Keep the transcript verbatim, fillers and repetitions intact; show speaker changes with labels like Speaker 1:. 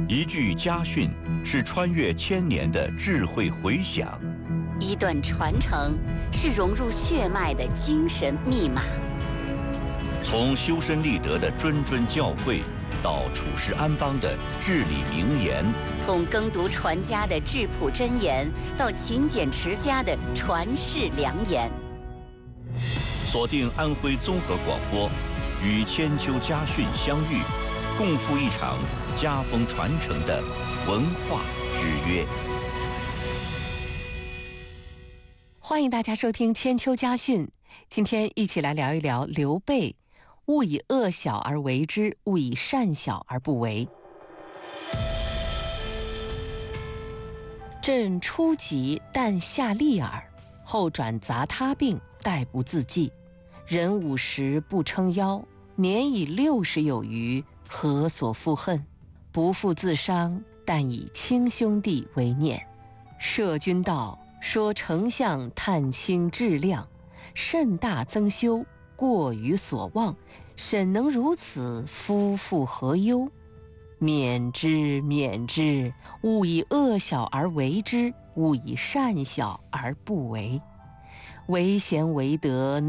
Speaker 1: 一句家训是穿越千年的智慧回响，
Speaker 2: 一段传承是融入血脉的精神密码。
Speaker 1: 从修身立德的谆谆教诲，到处世安邦的至理名言；
Speaker 2: 从耕读传家的质朴箴言，到勤俭持家的传世良言。
Speaker 1: 锁定安徽综合广播，与千秋家训相遇，共赴一场家风传承的文化之约。
Speaker 3: 欢迎大家收听千秋家训，今天一起来聊一聊刘备。勿以恶小而为之，勿以善小而不为。朕初疾但下利耳，后转杂他病，殆不自济。人五十不称夭，年已六十有余，何所复恨？不负自伤，但以亲兄弟为念。摄君道，说丞相探清质量，甚大增修，过于所望，沈能如此，夫妇何忧？免之，免之，勿以恶小而为之，勿以善小而不为。为贤为德。